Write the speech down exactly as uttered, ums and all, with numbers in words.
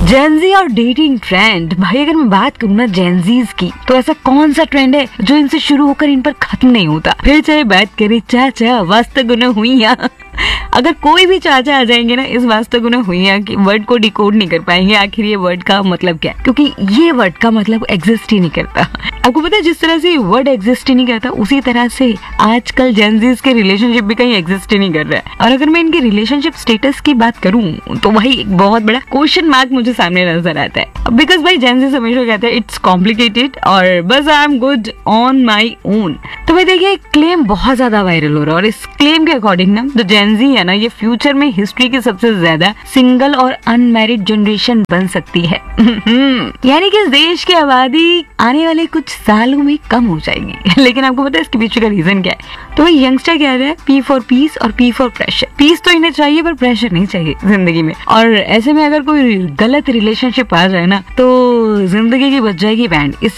Gen Z और dating trend. भाई अगर मैं बात करूँ ना जेनजीज की, तो ऐसा कौन सा ट्रेंड है जो इनसे शुरू होकर इन पर खत्म नहीं होता। फिर चाहे बात करें चाचा वास्ता गुना हुईया, अगर कोई भी चाचा आ जाएंगे ना इस वास्ता गुना हुईया की वर्ड को डिकोड नहीं कर पाएंगे आखिर ये वर्ड का मतलब क्या है, क्योंकि ये वर्ड का मतलब एग्जिस्ट ही नहीं करता। आपको पता है जिस तरह से वर्ड एग्जिस्ट ही नहीं करता, उसी तरह से आजकल जेनजीज के रिलेशनशिप भी कहीं एग्जिस्ट ही नहीं कर रहा है। और अगर मैं इनके रिलेशनशिप स्टेटस की बात करूं तो भाई एक बहुत बड़ा क्वेश्चन मार्क मुझे सामने नजर आता है। बिकॉज भाई जेनजीज हमेशा कहते हैं इट्स कॉम्प्लिकेटेड और बस I am good on my own. तो भाई देखिए क्लेम बहुत ज्यादा वायरल हो रहा है और इस क्लेम के अकॉर्डिंग ना जो जेनजी है ना ये फ्यूचर में हिस्ट्री की सबसे ज्यादा सिंगल और अनमैरिड जनरेशन बन सकती है। यानी कि इस देश की आबादी आने वाले कुछ सालों में कम हो जाएगी। लेकिन आपको पता है इसके पीछे का रीजन क्या है? तो भाई यंगस्टर कह रहे हैं पी फॉर पीस और पी फॉर प्रेशर। पीस तो इन्हें चाहिए पर प्रेशर नहीं चाहिए जिंदगी में। और ऐसे में अगर कोई गलत रिलेशनशिप आ जाए ना तो जिंदगी की बच जाएगी बैंड।